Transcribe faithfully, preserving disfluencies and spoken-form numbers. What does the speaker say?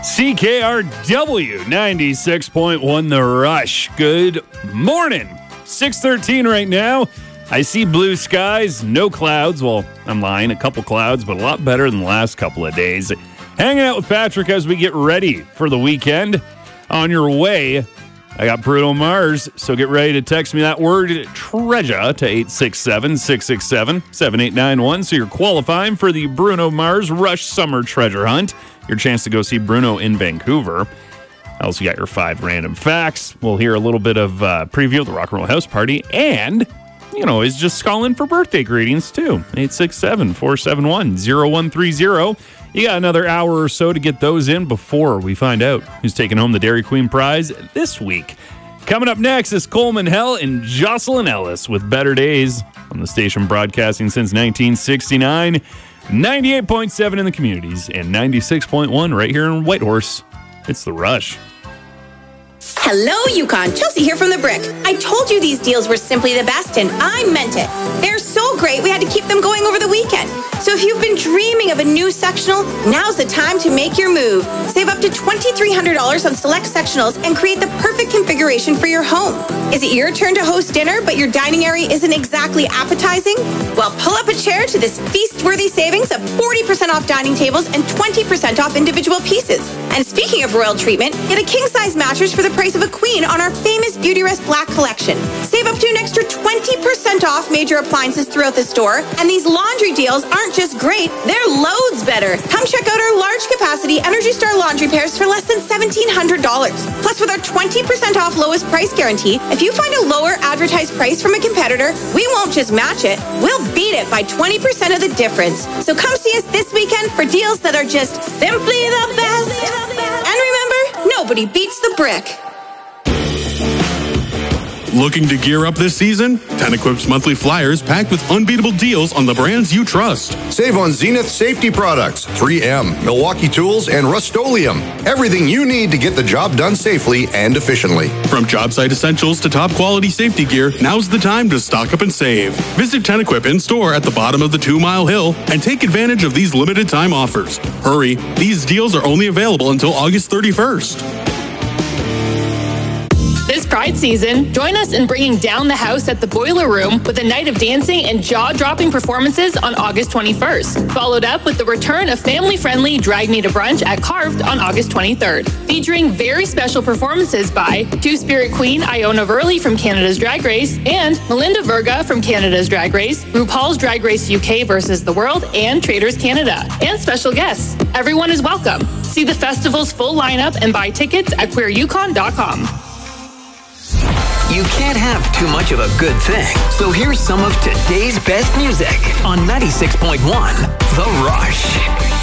C K R W ninety-six point one The Rush. Good morning. six thirteen right now. I see blue skies, no clouds. Well, I'm lying, a couple clouds, but a lot better than the last couple of days. Hanging out with Patrick as we get ready for the weekend. On your way, I got Bruno Mars, so get ready to text me that word treasure to eight six seven, six six seven, seven eight nine one so you're qualifying for the Bruno Mars Rush Summer Treasure Hunt. Your chance to go see Bruno in Vancouver. I also got your five random facts. We'll hear a little bit of uh, preview of the Rock and Roll House Party. And, you know, is just call in for birthday greetings, too. eight six seven, four seven one, zero one three zero. You got another hour or so to get those in before we find out who's taking home the Dairy Queen prize this week. Coming up next is Coleman Hell and Jocelyn Ellis with Better Days on the station broadcasting since nineteen sixty-nine. ninety-eight point seven in the communities and ninety-six point one right here in Whitehorse. It's The Rush. Hello, Yukon. Chelsea here from The Brick. I told you these deals were simply the best, and I meant it. They're so great, we had to keep them going over the weekend. So if you've been dreaming of a new sectional, now's the time to make your move. Save up to twenty-three hundred dollars on select sectionals and create the perfect configuration for your home. Is it your turn to host dinner, but your dining area isn't exactly appetizing? Well, pull up a chair to this feast-worthy savings of forty percent off dining tables and twenty percent off individual pieces. And speaking of royal treatment, get a king-size mattress for the price of a queen on our famous Beautyrest Black collection. Save up to an extra twenty percent off major appliances throughout the store. And these laundry deals aren't just great, they're loads better. Come check out our large capacity Energy Star laundry pairs for less than seventeen hundred dollars. Plus, with our twenty percent off lowest price guarantee, if you find a lower advertised price from a competitor, we won't just match it, we'll beat it by twenty percent of the difference. So come see us this weekend for deals that are just simply the best. And remember, nobody beats The Brick. Looking to gear up this season? Ten-Equip's monthly flyers packed with unbeatable deals on the brands you trust. Save on Zenith safety products, three M, Milwaukee Tools, and Rust-Oleum. Everything you need to get the job done safely and efficiently. From job site essentials to top quality safety gear, now's the time to stock up and save. Visit Ten-Equip in store at the bottom of the Two Mile Hill and take advantage of these limited time offers. Hurry, these deals are only available until August thirty-first. This Pride season, join us in bringing down the house at the Boiler Room with a night of dancing and jaw-dropping performances on August twenty-first. Followed up with the return of family-friendly Drag Me to Brunch at Carved on August twenty-third. Featuring very special performances by Two-Spirit Queen Iona Verley from Canada's Drag Race and Melinda Verga from Canada's Drag Race, RuPaul's Drag Race U K versus the World, and Traders Canada. And special guests. Everyone is welcome. See the festival's full lineup and buy tickets at queer yukon dot com. You can't have too much of a good thing. So here's some of today's best music on ninety-six point one The Rush.